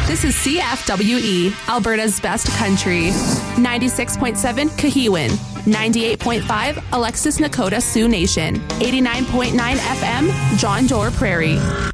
This is CFWE, Alberta's best country. 96.7 Kahiwan. 98.5 Alexis Nakota Sioux Nation. 89.9 FM John Doerr Prairie.